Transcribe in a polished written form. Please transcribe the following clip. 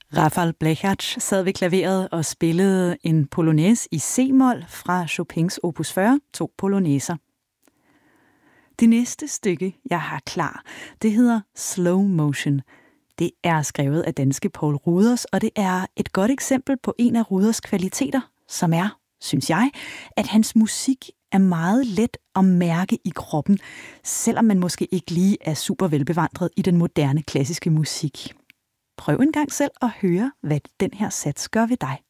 Rafal Blechacz sad ved klaveret og spillede en polonaise i C-mol fra Chopins opus 40, 2 polonaiser. Det næste stykke, jeg har klar, det hedder Slow Motion. Det er skrevet af danske Poul Ruders, og det er et godt eksempel på en af Ruders kvaliteter, som er, synes jeg, at hans musik er meget let at mærke i kroppen, selvom man måske ikke lige er super velbevandret i den moderne klassiske musik. Prøv en gang selv at høre, hvad den her sats gør ved dig.